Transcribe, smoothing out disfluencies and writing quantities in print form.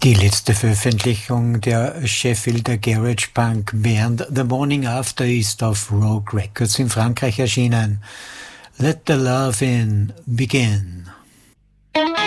Die letzte Veröffentlichung der Sheffielder Garage Punk Band The Morning After ist auf Rogue Records in Frankreich erschienen. Let the Love In Begin.